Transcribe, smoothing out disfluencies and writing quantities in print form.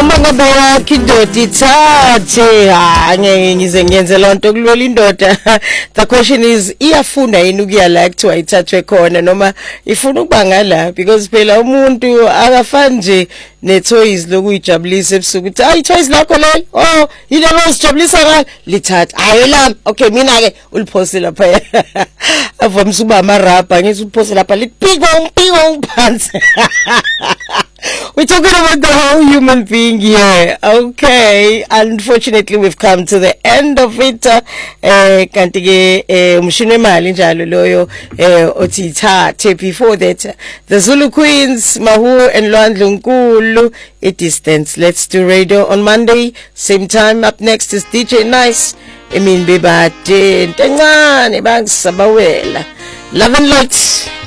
uma ngabe yakho indoda ithathe ngeke ngize ngiyenze lonto kulwela indoda. The question is iyafuna yini ukuya la kuthiwa ithathwe khona noma ifuna ukuba ngala, because phela umuntu akafani nje ne-toys lokuyijabulisa ebusuku ukuthi hayi i-toys lakho lelo, oh yini losijabulisa ngalo lithatha hayi la, okay mina ke uliphosi lapha avamisa ukuba amarabha ngithi uliphosi lapha litpiko phansi. We're talking about the whole human being here. Okay, unfortunately we've come to the end of it. Kanti ke umshini wemali njalo loyo othi ithathe. Before that, the Zulu Queens, Mahu and Lwandle Nkulu, a distance. Let's do radio on Monday, same time. Up next is DJ Nice. Emin Bebade, Ntengane bangisabawela. Love and light.